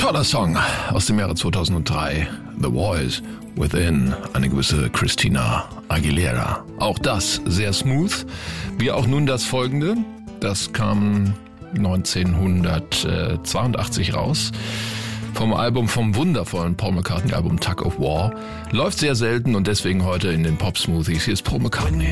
Toller Song aus dem Jahre 2003. The Voice Within, eine gewisse Christina Aguilera. Auch das sehr smooth, wie auch nun das folgende. Das kam 1982 raus. Vom wundervollen Paul McCartney-Album Tug of War. Läuft sehr selten und deswegen heute in den Pop-Smoothies. Hier ist Paul McCartney.